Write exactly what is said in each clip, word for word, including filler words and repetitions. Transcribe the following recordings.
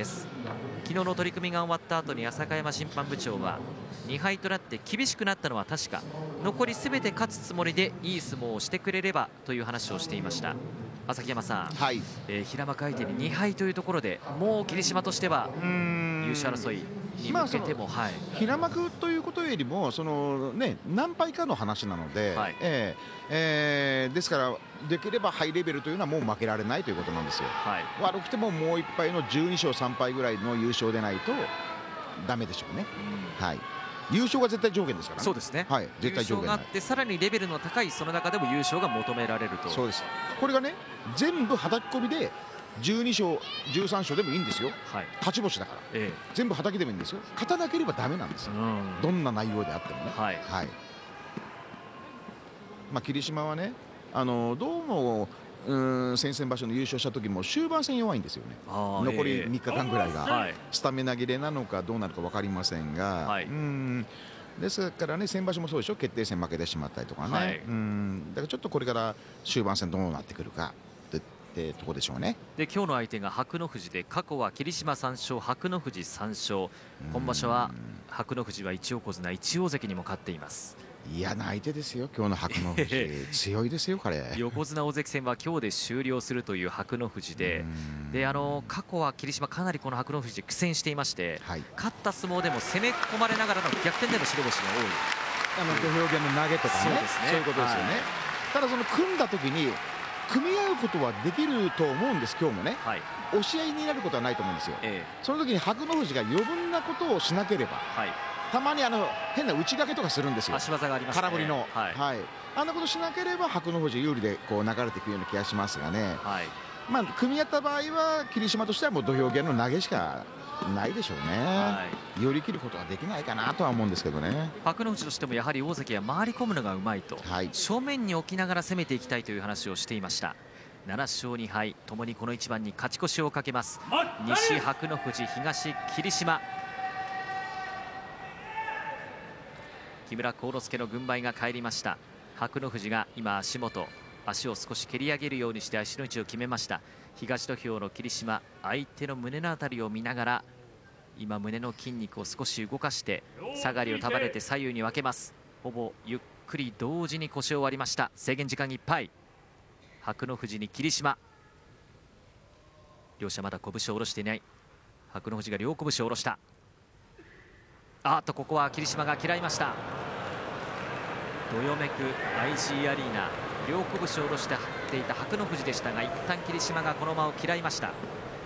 です。昨日の取組が終わった後に浅香山審判部長はにはいとなって厳しくなったのは確か、残りすべて勝つつもりでいい相撲をしてくれればという話をしていました。旭山さん、はい、えー、平幕相手ににはいというところでもう霧島としては優勝争いに向けても、 まあ、はい、平幕ということよりもその、ね、何敗かの話なので、はい、えーえー、ですからできればハイレベルというのはもう負けられないということなんですよ、はい、悪くてももういっぱいのじゅうにしょうさんぱいぐらいの優勝でないとダメでしょうね、うん、はい、優勝が絶対条件ですから、ね、 そうですね、 はい、絶対条件優勝があってさらにレベルの高いその中でも優勝が求められると。 そうです。これがね全部はたき込みでじゅうにしょうじゅうさんしょうでもいいんですよ、はい、勝ち星だから、ええ、全部はたきでもいいんですよ。勝たなければダメなんですよ、うん、どんな内容であってもね、はいはい、まあ、霧島はねあのどうもうん先々場所の優勝した時も終盤戦弱いんですよね。残りみっかかんぐらいが、はい、スタミナ切れなのかどうなるか分かりませんが、はい、うんですからね先場所もそうでしょ、決定戦負けてしまったりとかね、はい、うんだからちょっとこれから終盤戦どうなってくるかってとこでしょうね。 で今日の相手が白の富士で、過去は霧島さんしょう白の富士さんしょう、今場所は白の富士はいち横綱いち大関にも勝っています。 嫌な相手ですよ今日の白の富士強いですよ彼。 横綱大関戦は今日で終了するという白の富士で、であの過去は霧島かなりこの白の富士苦戦していまして、はい、勝った相撲でも攻め込まれながらの逆転での白星が多い。 あの土俵際の投げとかね、そうですね、そういうことですよね、はい、ただその組んだ時に組み合うことはできると思うんです。今日もね、はい、押し合いになることはないと思うんですよ、ええ、その時に白の富士が余分なことをしなければ、はい、たまにあの変な内掛けとかするんですよ、 足技がありますね、 空振りの、はいはい、あんなことしなければ白の富士有利でこう流れていくような気がしますがね、はい、まあ、組み合った場合は霧島としてはもう土俵際の投げしかないでしょうね、はい、寄り切ることはできないかなとは思うんですけどね。 白の富士としてもやはり大関は回り込むのがうまいと、はい、正面に置きながら攻めていきたいという話をしていました。ななしょうにはい、ともにこの一番に勝ち越しをかけます。西白の富士、東霧島。木村晃之助の軍配が返りました。白の富士が今足元、足を少し蹴り上げるようにして足の位置を決めました。東土俵の霧島、相手の胸のあたりを見ながら今胸の筋肉を少し動かして下がりを束ねて左右に分けます。ほぼゆっくり同時に腰を割りました。制限時間いっぱい。白の富士に霧島、両者まだ拳を下ろしていない。白の富士が両拳を下ろした。あーっとここは霧島が嫌いました。どよめく アイジー アリーナ、両拳を下ろして張っていた白の富士でしたが、一旦霧島がこの間を嫌いました。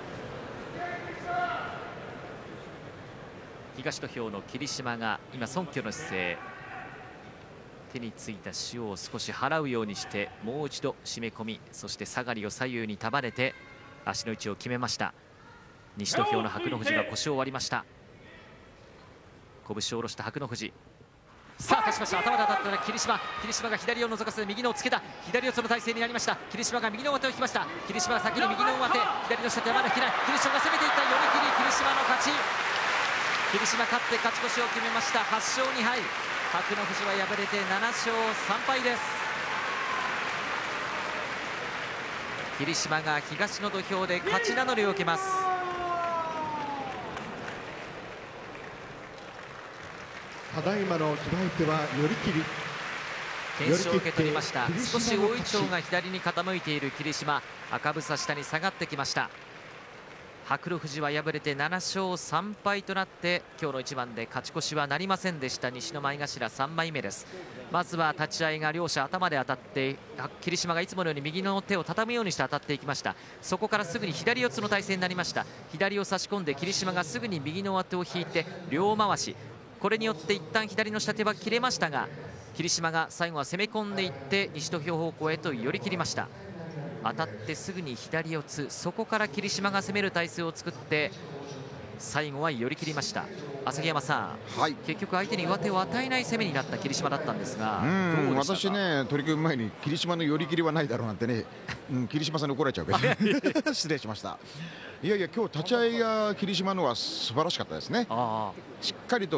東土俵の霧島が今尊虚の姿勢、手についた塩を少し払うようにしてもう一度締め込み、そして下がりを左右に束ねて足の位置を決めました。西土俵の白の富士が腰を割りました。拳を下ろした白の富士、さあ立ちました。頭で当たったら霧島、霧島が左を覗かせて右のをつけた、左四つの体勢になりました。霧島が右の上手を引きました。霧島が先に右の上手、左の下手はまだ引けない。霧島が攻めていった、寄り切り霧島の勝ち。霧島勝って勝ち越しを決めました。はちしょうにはい、白の富士は敗れてななしょうさんぱいです。霧島が東の土俵で勝ち名乗りを受けます。 ただいまの決まり手は寄り切り。 懸賞を受け取りました。少し大いちょうが左に傾いている霧島、赤房下に下がってきました。白の富士は敗れてななしょうさんぱいとなって今日の一番で勝ち越しはなりませんでした。西の前頭さんまいめです。まずは立ち合いが両者頭で当たって、霧島がいつものように右の手を畳むようにして当たっていきました。そこからすぐに左四つの体勢になりました。左を差し込んで霧島がすぐに右の上手を引いて両回し、これによって一旦左の下手は切れましたが、霧島が最後は攻め込んでいって西土俵方向へと寄り切りました。当たってすぐに左四つ、そこから霧島が攻める体勢を作って最後は寄り切りました。旭山さん、はい、結局相手に上手を与えない攻めになった霧島だったんですが、 うん私ね取り組む前に霧島の寄り切りはないだろうなんてね、うん、霧島さんに怒られちゃうけど失礼しました。いやいや今日立ち合いが霧島のは素晴らしかったですね。あしっかりと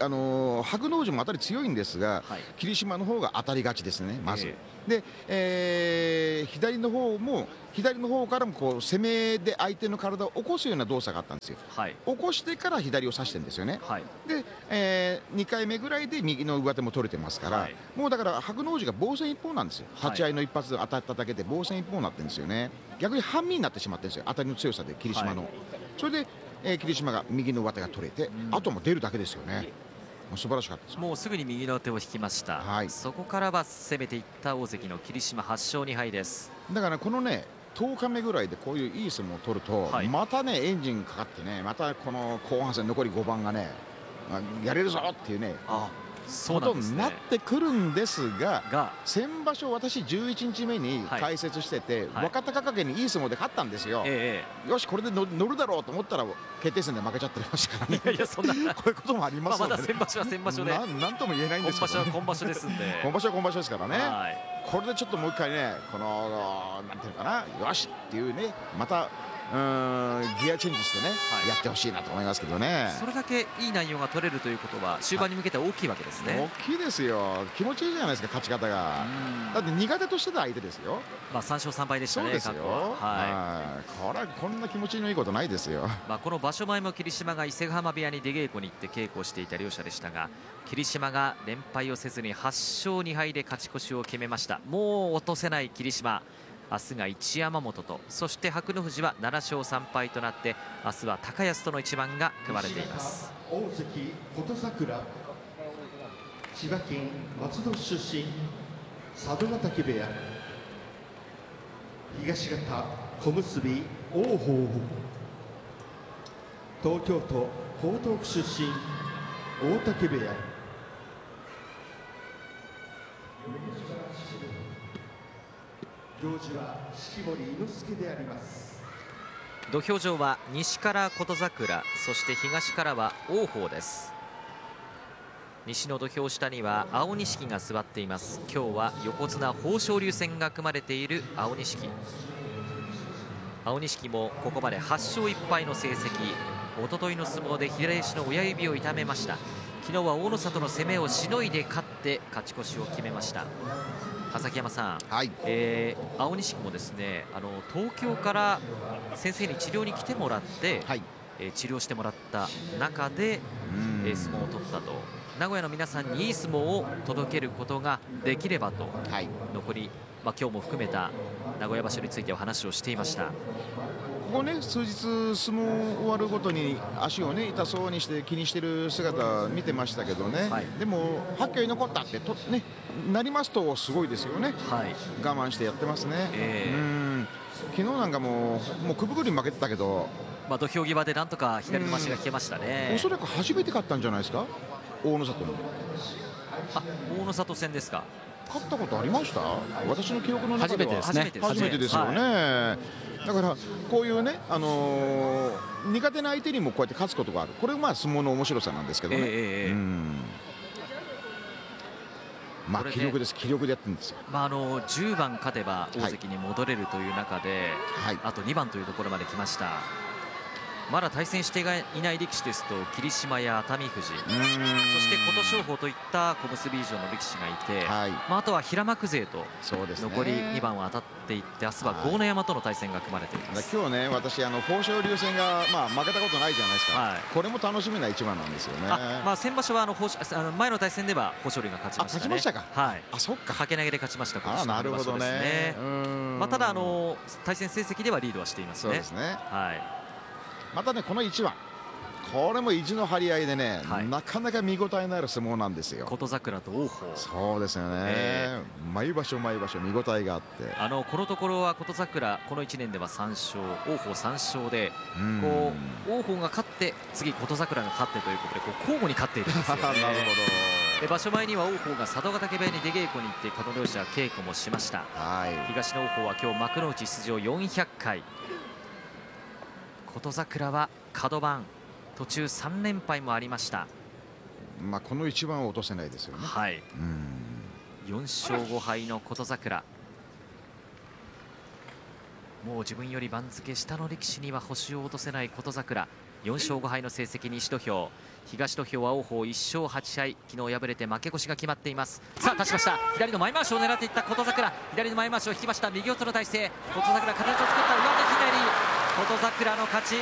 あのー、白能城も当たり強いんですが、 はい、 霧島の方が当たり勝ちですね、まず。 えー、で、えー、左の方も左の方からもこう攻めで相手の体を起こすような動作があったんですよ。 はい、 起こしてから左を差してるんですよね。 はい、 で、えー、にかいめぐらいで右の上手も取れてますから、はい、もうだから白能寺が防戦一方なんですよ。立ち合いの一発で当たっただけで防戦一方になってるんですよね。逆に半身になってしまってるんですよ、当たりの強さで霧島の。はい、それで、えー、霧島が右の上手が取れて、うん、あとも出るだけですよね。もう素晴らしかったです。 もうすぐに右の手を引きました。はい、そこからは攻めていった大関の霧島はち勝に敗です。 だからこのねとおかめぐらいでこういういい相撲を取ると、はい、またねエンジンかかってね、またこの後半戦残りごばんがねやれるぞっていうね、あそうなんですね、ことになってくるんですが、が先場所私じゅういちにちめに解説してて、はい、若隆景にいい相撲で勝ったんですよ、ええ、よしこれで乗るだろうと思ったら決定戦で負けちゃってましたからね。いやいやそんなこういうこともありますので、 まあ、まだ先場所は先場所でなんとも言えないんですけど、ね、 今場所は今場所ですんで今場所は今場所ですからね、はい、これでちょっともう一回ねこのなんていうかな、よしっていうね、またうーんギアチェンジしてね、はい、やってほしいなと思いますけどね。 それだけいい内容が取れるということは終盤に向けて大きいわけですね。 大きいですよ、気持ちいいじゃないですか勝ち方が。だって苦手としてた相手ですよ。 まあさん勝さん敗でしたね。 そうですよ、はい、これはこんな気持ちのいいことないですよ。 まあこの場所前も霧島が伊勢ヶ濱部屋に出稽古に行って稽古をしていた両者でしたが、霧島が連敗をせずにはち勝に敗で勝ち越しを決めました。もう落とせない霧島、明日が一山本と、そして白の富士はなな勝さん敗となって明日は高安との一番が組まれています。 大関琴櫻、千葉県松戸出身、佐渡ヶ嶽部屋、東方小結王鵬、東京都江東区出身大嶽部屋、行司は式守伊之助であります。 土俵上は西から琴櫻、そして東からは王鵬です。西の土俵下には青錦が座っています。今日は横綱豊昇龍戦が組まれている青錦。青錦もここまではち勝いっ敗の成績。一昨日の相撲で左足の親指を痛めました。昨日は大の里の攻めをしのいで勝って勝ち越しを決めました。崎山さん、はい、えー、青錦もですね、あの東京から先生に治療に来てもらって、はい、えー、治療してもらった中で、えー、相撲を取ったと。名古屋の皆さんにいい相撲を届けることができればと、はい、残り、まあ、今日も含めた名古屋場所についてお話をしていました。 ここね数日相撲終わるごとに足をね痛そうにして気にしてる姿見てましたけどね、はい、でもはっきり残ったってと、ね、なりますとすごいですよね、はい、我慢してやってますね、えー、うん昨日なんかもうもうくぶくり負けてたけど、 まあ、土俵際でなんとか左の足が引けましたね。 おそらく初めて勝ったんじゃないですか、大野里に。 あ、大野里戦ですか。 勝ったことありました？私の記憶の中では初めてですね。 初めてですよね、はい、だからこういうね、あのー、苦手な相手にもこうやって勝つことがある、これがまあ相撲の面白さなんですけどね、えー、うんまあ気力です、気力でやってるんですよ。 まああのじゅうばん勝てば大関に戻れるという中で、はい、あとにばんというところまで来ました。まだ対戦していない力士ですと霧島や熱海富士、そして琴勝峰といった小結以上の力士がいて、はい、まあ、あとは平幕勢と残りにばんは当たっていって、明日は豪ノ山との対戦が組まれています。 今日ね、私あの豊昇龍戦が、まあ、負けたことないじゃないですか、はい、これも楽しみな一番なんですよね。 あ、まあ、先場所はあのあの前の対戦では豊昇龍が勝ちましたね。 あ、勝ちましたか。 はい、 あ、そっか、 掛け投げで勝ちました。 あ、なるほどね。 まあ、ただあの対戦成績ではリードはしていますね。 そうですね、 はい。 またね、この一番、これも意地の張り合いでね、はい、なかなか見応えのある相撲なんですよ。 琴櫻と王鵬。 そうですよね、えー、毎場所毎場所見応えがあって、 あのこのところは琴櫻このいちねんではさん勝、王鵬さん勝で、こう王鵬が勝って次琴櫻が勝ってということで、こう交互に勝っているんですよね。なるほど。で場所前には王鵬が佐渡ヶ嶽部屋に出稽古に行ってこの両者稽古もしました。はい、東の王鵬は今日幕内出場よんひゃっかい、琴櫻は角番、途中さん連敗もありました。 まあこの一番を落とせないですよね。 はい。うん、よん勝ご敗の琴櫻。 もう自分より番付下の力士には星を落とせない琴櫻。よんしょうごはいの成績、西土俵。東土俵は王鵬いっしょうはちはい、昨日敗れて負け越しが決まっています。さあ立ちました、左の前回しを狙っていった琴櫻、左の前回しを引きました。右四つの体勢、琴櫻形を作った上手ひねり、琴櫻の勝ち。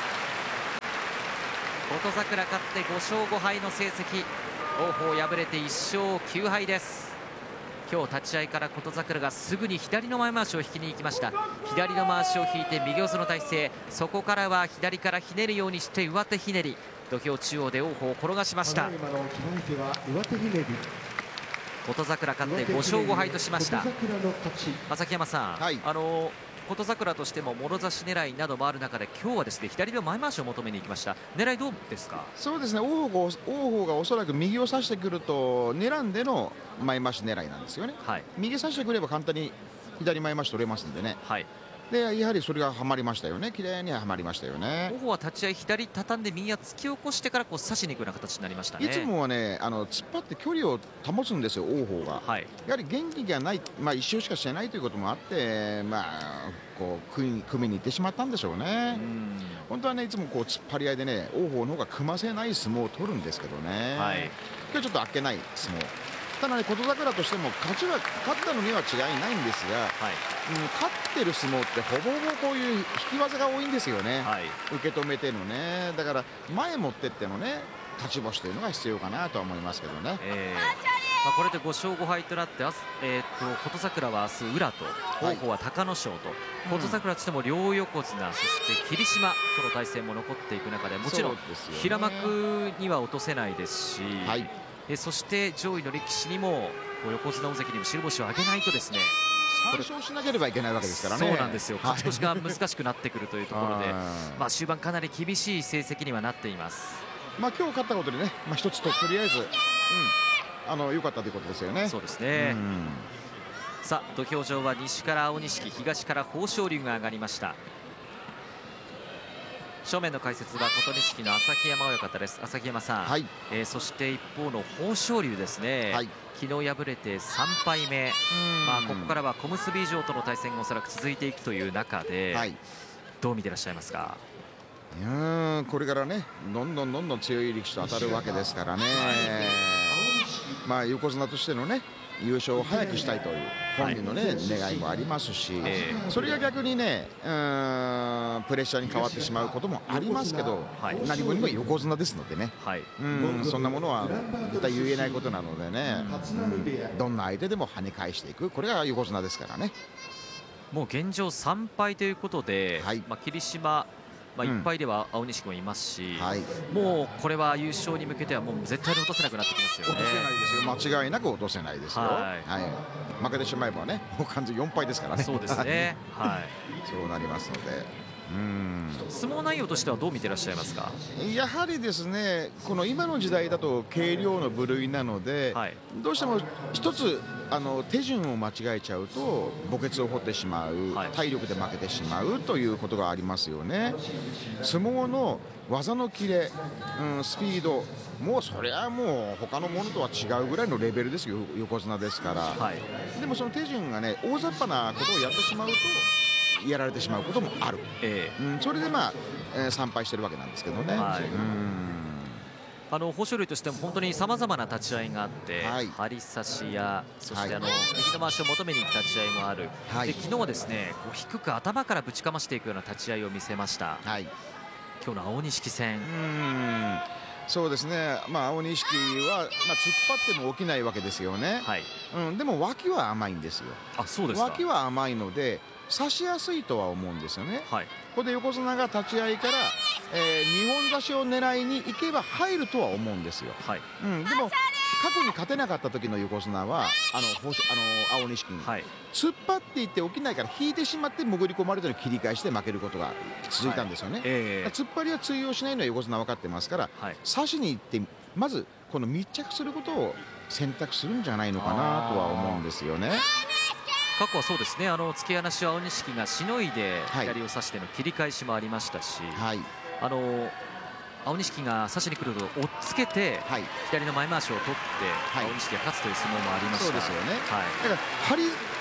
琴櫻勝ってごしょうごはいの成績、王鵬敗れていっしょうきゅうはいです。今日立ち合いから琴櫻がすぐに左の前回しを引きに行きました。左の回しを引いて右四つの体勢、そこからは左からひねるようにして上手ひねり、土俵中央で王鵬を転がしました。琴櫻勝ってごしょうごはいとしました。旭山さん、はい、あの琴櫻としてももろ差し狙いなどもある中で、今日はですね左の前回しを求めに行きました。狙いどうですか？ そうですね、王鵬が、王鵬がおそらく右を差してくると狙んでの前回し狙いなんですよね、はい、右差してくれば簡単に左前回し取れますんでね、はい、でやはりそれがはまりましたよね、綺麗にはまりましたよね。 王鵬は立ち合い左畳んで右は突き起こしてからこう差しに行くような形になりましたね。 いつもはね、あの突っ張って距離を保つんですよ、王鵬が、はい、やはり元気がない、まあ、一周しかしてないということもあって、まあ、こう組み、組みに行ってしまったんでしょうね。うん本当はね、いつもこう突っ張り合いでね、王鵬の方が組ませない相撲を取るんですけどね、はい、今日ちょっとあっけない相撲。ただね、琴櫻としても勝ちは勝ったのには違いないんですが、はいうん、勝ってる相撲ってほぼほぼこういう引き技が多いんですよね、はい、受け止めてのね。だから前持ってってのね勝ち星というのが必要かなとは思いますけどね。えーまあ、これでごしょうごはいとなって、えー、と琴櫻は明日宇良と、王鵬は隆の勝と、はい、琴櫻としても両横綱、そして霧島との対戦も残っていく中で、もちろん、ね、平幕には落とせないですし、はい、でそして上位の力士にも横綱大関にも白星を挙げないとですね、 さん勝しなければいけないわけですからね。 そうなんですよ、勝ち越しが難しくなってくるというところで、まあ終盤かなり厳しい成績にはなっています。 まあ今日勝ったことでね、まあ一つととりあえず、うん、あの良かったということですよね。 そうですね。さあ土俵上は西から青錦、東から豊昇龍が上がりました。正面の解説は琴錦の旭山親方です。旭山さん、はい、えー、そして一方の豊昇龍ですね、はい、昨日敗れてさんぱいめ、まあここからは小結以上との対戦がおそらく続いていくという中で、はい、どう見てらっしゃいますか？ いやこれからね、どんどんどんどん強い力士と当たるわけですからね、はい、まあ横綱としてのね優勝を早くしたいという本人のね、はい、願いもありますし、えー、それが逆にねうーんプレッシャーに変わってしまうこともありますけど、はい、何分にも横綱ですのでね、はい、うんそんなものは絶対言えないことなのでね、うん、どんな相手でも跳ね返していく、これが横綱ですからね。 もう現状さんぱいということで、はい、まあ霧島まあいっぱいでは青錦もいますし、うんはい、もうこれは優勝に向けてはもう絶対に落とせなくなってきますよね。 落とせないですよ、間違いなく落とせないですよ、はいはい、負けてしまえばねもう完全よんぱいですからね。 そうですねはい、 そうなりますので、うん相撲内容としてはどう見てらっしゃいますか？ やはりですね、この今の時代だと軽量の部類なので、はい、どうしても一つあの手順を間違えちゃうと墓穴を掘ってしまう、はい、体力で負けてしまうということがありますよね。相撲の技のキレ、うん、スピードもうそれはもう他のものとは違うぐらいのレベルですよ、横綱ですから、はい、でもその手順がね大雑把なことをやってしまうとやられてしまうこともある、えーうん、それでまあ、えー、参拝してるわけなんですけどね、はい、うんあの豊昇龍としても本当にさまざまな立ち合いがあって、はい、張り差しやそしてあの、はい、右の回しを求めにいく立ち合いもある、はい、で昨日はですねこう低く頭からぶちかましていくような立ち合いを見せました、はい、今日の青錦戦。 うんそうですね、まあ、青錦は、まあ、突っ張っても起きないわけですよね、はいうん、でも脇は甘いんですよ。 あそうですか。 脇は甘いので差しやすいとは思うんですよね、はい、ここで横綱が立ち合いから、えー、にほん差しを狙いに行けば入るとは思うんですよ、はいうん、でも過去に勝てなかった時の横綱はあのあの青錦に、はい、突っ張っていって起きないから引いてしまって潜り込まれたり切り返して負けることが続いたんですよね、はいえー、突っ張りは通用しないのは横綱分かってますから、はい、差しに行ってまずこの密着することを選択するんじゃないのかなとは思うんですよね。 過去はそうですね、あの突き放しを青錦がしのいで左を差しての切り返しもありましたし、はい、あの青錦が差しに来ると追っつけて、はい、左の前回しを取って、はい、青錦が勝つという相撲もありました。 そうですよね、はい、だから張り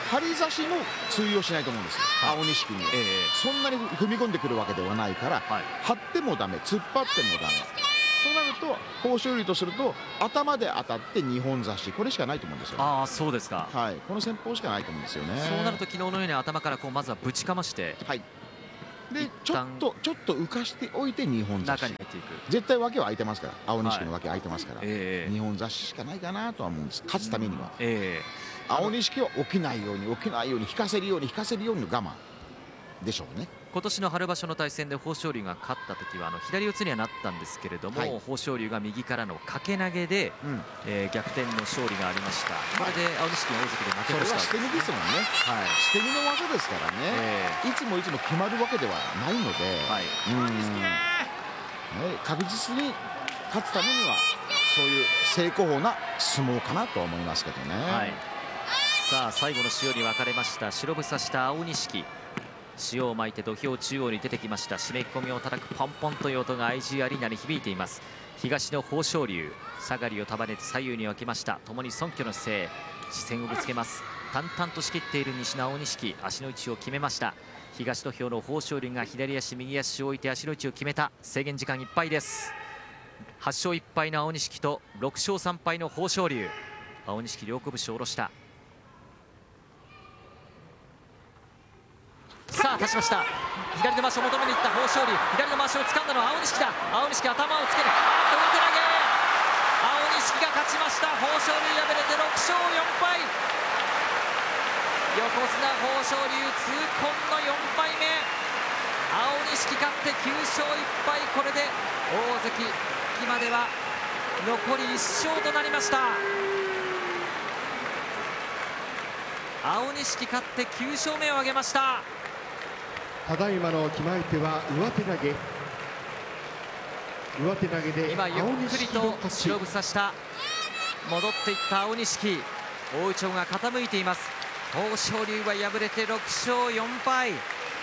張り差しも通用しないと思うんですよ、はい、青錦に、えー、そんなに踏み込んでくるわけではないから、はい、張ってもダメ、突っ張ってもダメとなると、豊昇龍とすると頭で当たってにほん差し、これしかないと思うんですよ、ね、 ああそうですか、 はい、この戦法しかないと思うんですよね。 そうなると昨日のように頭からこうまずはぶちかまして、はい、 でちょっとちょっと浮かしておいてにほん差し、 中に入っていく、 絶対脇は空いてますから、青錦の脇空いてますから、はい、 えー、 にほん差ししかないかなとは思うんです、勝つためには。 えー、青錦は起きないように起きないように引かせるように引かせるようにの我慢でしょうね。 今年の春場所の対戦で豊昇龍が勝った時はあの左四つにはなったんですけれども、はい、豊昇龍が右からの掛け投げで、うん、えー、逆転の勝利がありました。これで青錦が大関で負けました。それは捨て身ですもんね、はい、捨て身の技ですからね、えー、いつもいつも決まるわけではないので、はい、うん、ね、確実に勝つためにはそういう正攻法な相撲かなと思いますけどね、はい、 さあ最後の塩に分かれました。白房した青錦、塩を巻いて土俵中央に出てきました。締め込みを叩くポンポンという音が アイジー アリーナに響いています。東の豊昇龍、下がりを束ねて左右に分けました。共に尊虚の姿勢、視線をぶつけます。淡々と仕切っている西の青錦、足の位置を決めました。東土俵の豊昇龍が左足右足を置いて足の位置を決めた。制限時間いっぱいです。はち勝いっ敗の青錦とろく勝さん敗の豊昇龍、青錦両拳を下ろした。さあ立ちました。左の回しを求めにいった豊昇龍、左の回しを掴んだのは青錦だ。青錦頭をつける、あーっと上手投げ、青錦が勝ちました。豊昇龍敗れてろく勝よん敗、横綱豊昇龍痛恨のよん敗目。青錦勝ってきゅう勝いっ敗、これで大関復帰までは残りいっ勝となりました。青錦勝ってきゅう勝目を挙げました。 ただいまの決まり手は上手投げ、上手投げで今ゆっくりと白房下戻っていった青錦、大いちょうが傾いています。豊昇龍は敗れてろく勝よん敗、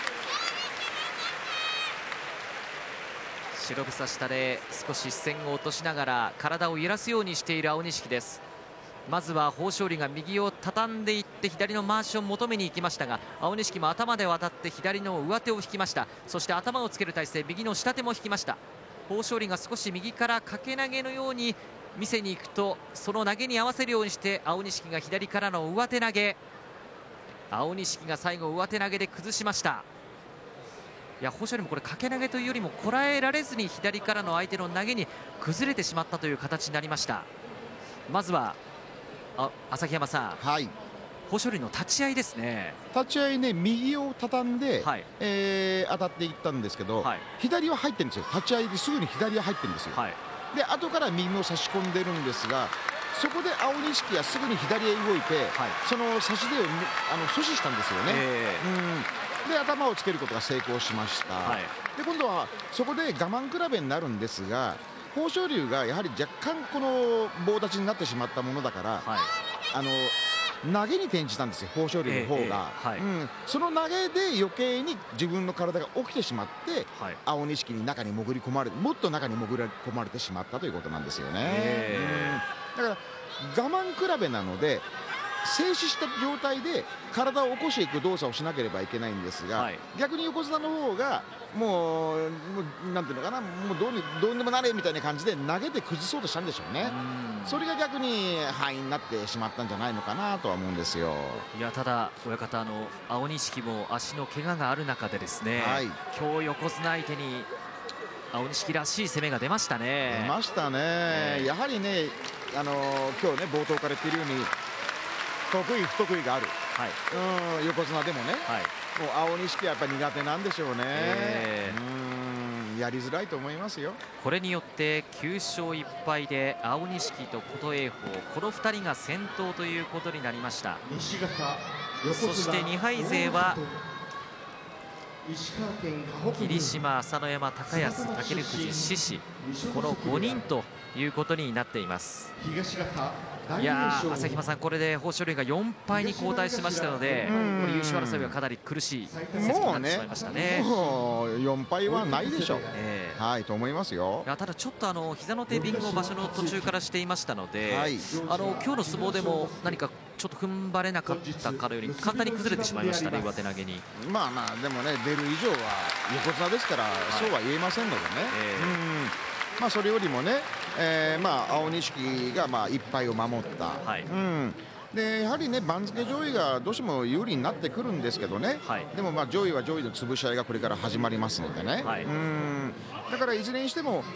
白房下で少し視線を落としながら体を揺らすようにしている青錦です。まずは豊昇龍が右を畳んでいって左の回しを求めに行きましたが、青錦も頭で渡って左の上手を引きました。そして頭をつける体勢、右の下手も引きました。豊昇龍が少し右から掛け投げのように見せに行くと、その投げに合わせるようにして青錦が左からの上手投げ、青錦が最後上手投げで崩しました。いや豊昇龍もこれ掛け投げというよりもこらえられずに左からの相手の投げに崩れてしまったという形になりました。まずはあ旭山さん、はい、豊昇龍の立ち合いですね。 立ち合いね、右を畳んで、はい、えー、当たっていったんですけど、はい、左は入ってるんですよ。立ち合いですぐに左は入ってるんですよ、はい、で後から右を差し込んでるんですが、そこで青錦はすぐに左へ動いて、はい、その差し手をあの阻止したんですよね、えー、うんで頭をつけることが成功しました、はい、で今度はそこで我慢比べになるんですが、豊昇龍がやはり若干この棒立ちになってしまったものだから、はい、あの投げに転じたんですよ、豊昇龍の方が、えーえーはい、うん、その投げで余計に自分の体が起きてしまって、はい、青錦に中に潜り込まれもっと中に潜り込まれてしまったということなんですよね、えー、うん、だから我慢比べなので静止した状態で体を起こしていく動作をしなければいけないんですが、はい、逆に横綱の方がもう、もうなんていうのかな、もうどうにどうにもなれみたいな感じで投げて崩そうとしたんでしょうね。それが逆に敗因になってしまったんじゃないのかなとは思うんですよ。 いやただ親方、あの青錦も足の怪我がある中でですね、はい、今日横綱相手に青錦らしい攻めが出ましたね。 出ましたね、えー、やはりね、あの今日ね冒頭から言っているように得意不得意がある、はい、うん横綱でもね、はい、もう青錦はやっぱり苦手なんでしょうね、えー、うんやりづらいと思いますよ。 これによってきゅう勝いっ敗で青錦と琴恵峰、このふたりが先頭ということになりました。そしてに敗勢は霧島、朝乃山、高安、武富士、獅司、このごにんということになっています。いやー朝比奈さん、これで豊昇龍がよん敗に後退しましたので、これ優勝争いはかなり苦しい成績になってしまいましたね。 もうよん敗はないでしょう、えー、はいと思いますよ。 いやただちょっとあの膝のテーピングを場所の途中からしていましたので、はい、あの今日の相撲でも何かちょっと踏ん張れなかったかのように簡単に崩れてしまいましたね、上手投げに。 まあまあでもね、出る以上は横綱ですから、はい、そうは言えませんのでね、えー、うんまあ、それよりもね、えーまあ、青錦がまあいっぱいを守った。はい、うんでやはりね、番付上位がどうしても有利になってくるんですけどね、はい、でもまあ上位は上位の潰し合いがこれから始まりますのでね、はい、うんだからいずれにしても